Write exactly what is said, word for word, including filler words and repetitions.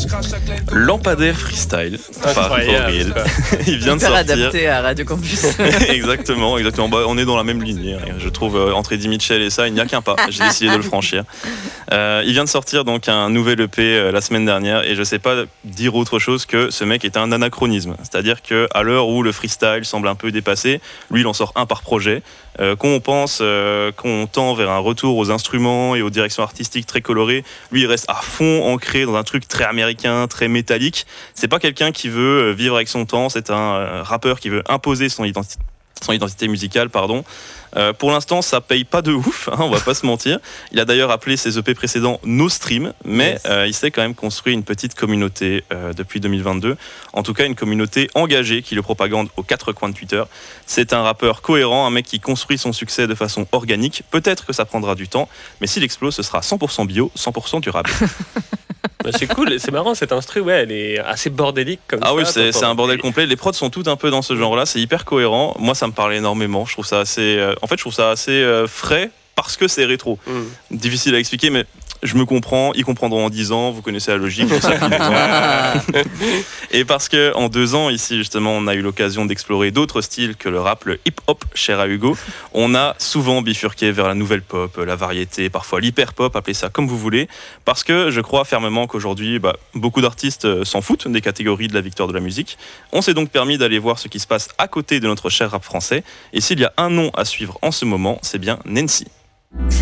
Lampadaire Freestyle par Auril. Il vient de Hyper sortir. adapté à Radio Campus. exactement, exactement. Bah, on est dans la même lignée. Je trouve euh, entre Eddie Mitchell et ça, il n'y a qu'un pas. J'ai décidé de le franchir. Euh, il vient de sortir donc un nouvel E P euh, la semaine dernière et je sais pas dire autre chose que ce mec est un anachronisme. C'est-à-dire que à l'heure où le freestyle semble un peu dépassé, lui il en sort un par projet. Euh, qu'on pense, euh, qu'on tend vers un retour aux instruments et aux directions artistiques très colorées, lui il reste à fond ancré dans un truc très américain, très métallique. C'est pas quelqu'un qui veut vivre avec son temps, c'est un euh, rappeur qui veut imposer son identité. son identité musicale, pardon. Euh, pour l'instant, ça paye pas de ouf, hein, on va pas se mentir. Il a d'ailleurs appelé ses E P précédents No Stream, mais yes. euh, il s'est quand même construit une petite communauté euh, depuis deux mille vingt-deux. En tout cas, une communauté engagée qui le propagande aux quatre coins de Twitter. C'est un rappeur cohérent, un mec qui construit son succès de façon organique. Peut-être que ça prendra du temps, mais s'il explose, ce sera cent pour cent bio, cent pour cent durable. Bah c'est cool, c'est marrant cette instru, ouais, elle est assez bordélique comme ah ça. Ah oui, c'est, c'est un bordel complet. Les prods sont toutes un peu dans ce genre-là, c'est hyper cohérent. Moi, ça me parle énormément. Je trouve ça assez, euh, en fait, je trouve ça assez euh, frais parce que c'est rétro. Mm. Difficile à expliquer, mais je me comprends. Ils comprendront en dix ans. Vous connaissez la logique. Et parce que en deux ans ici, justement, on a eu l'occasion d'explorer d'autres styles que le rap, le hip-hop, cher à Hugo. On a souvent bifurqué vers la nouvelle pop, la variété, parfois l'hyper-pop, appelez ça comme vous voulez. Parce que je crois fermement qu'aujourd'hui, bah, beaucoup d'artistes s'en foutent des catégories de la victoire de la musique. On s'est donc permis d'aller voir ce qui se passe à côté de notre cher rap français. Et s'il y a un nom à suivre en ce moment, c'est bien Nancy.